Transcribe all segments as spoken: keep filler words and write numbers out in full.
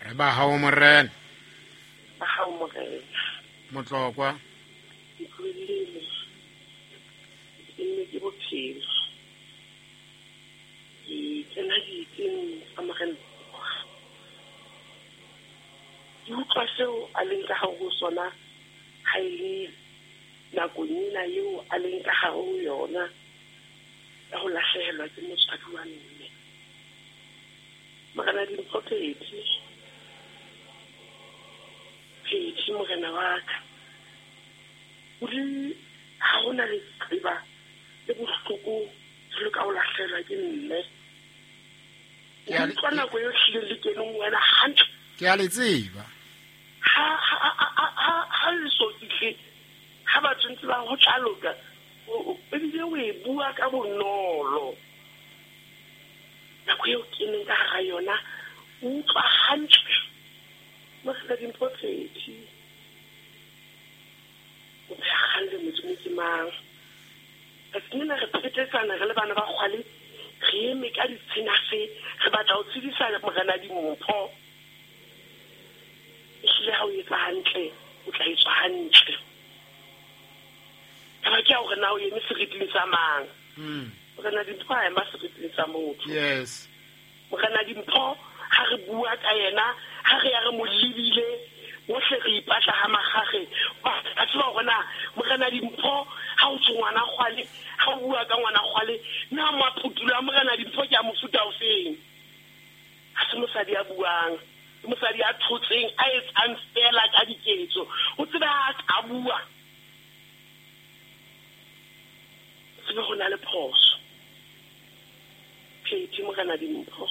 Re ba hao morena. Ba hao morena. Motlokwa. Ikwelele. Mme ke bophelo. Ke tsena di tseng a morena. Ke utlwa seo a leng ka hare ho sona ha e le nakong ena eo a leng ka hare ho yona ya ho lahlehelwa ke motswadi wa mme. Morena Dimpho Phethi. Phethi morena wa ka. O di ha hona le tseba le bohloko jwalo ka ho lahlehelwa ke mme. Ke a utlwa nako eo hlile le keneng wena hantle. Ke a le tseba. Ha ha ha ha ha le so fihle ha ba tsentse ba ho tlaloka o ebile o e bua ka bonolo. Nako eo keneng ka hara yona o utlwa hantle. Morena Dimpho Phethi. O phehagale modimo ke mang. Ka tsena re phetetsana re le bana ba kgwale re eme ka ditshenafe re batla ho tshedisa Morena Dimpho. Ehlile ha o etsa hantle o tla etswa hantle. Ka ba ke hore na o eme seriting sa mang. Mm. Morena Dimpho ha ema seriting sa motho. Yes. Morena Dimpho ha re bua ka yena ha re ya re mo libile wohle re ipatla ha magage ba tswa hore na Morena Dimpho ha o tsongwana kgwale ha o bua ka ngwana kgwale na maputula Morena Dimpho ke a mofuta o feng. Ha se mosadi a buang mosadi a thotseng a etsang fela ka diketso o tseba a bua se go na le phoso. Phethi Morena Dimpho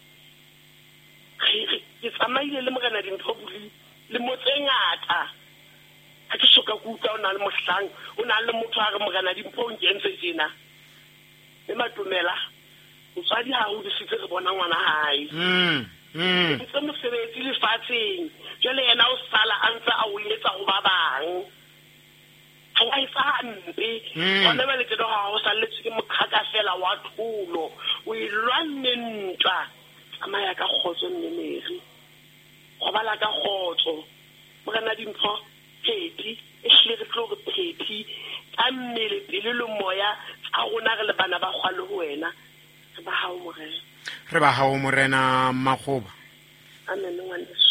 ke tsamaile le Morena Dimpho buli le motse ngata ha ke soka ku utlwa o na le mohlang o na le motho a re Morena Dimpho o nkentse jena le matumela o tsadi ha ho disitse re bona ngwana hae. Mm. Mm. Ke mosebetsi le fatseng jwale yena o sala a ntse a o etsa go ba bang ha wa isa mpe ona ba le tlo ha o salletse ke mokhaka fela wa thulo o ilwanne ntwa amaya ka khotso nnemeri go bala ka khotso. Morena Dimpho Phethi e hle re tlo re Phethi ka mmele pele le moya tsa rona re le bana ba kgwale ho wena re ba hao morena. Re ba hao morena Makgoba. Amen.